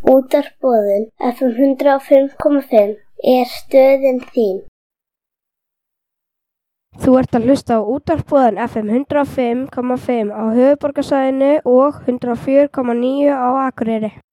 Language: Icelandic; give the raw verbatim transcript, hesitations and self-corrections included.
Útvarpsboðun F M hundrað og fimm komma fimm er stöðin þín. Þú ert að hlusta á Útvarpsboðun F M hundrað og fimm komma fimm á höfuðborgarsvæðinu og hundrað og fjögur komma níu á Akureyri.